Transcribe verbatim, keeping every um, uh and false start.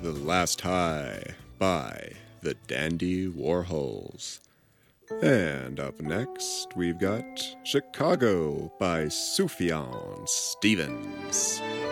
The Last High by the Dandy Warhols. And up next, we've got Chicago by Sufjan Stevens.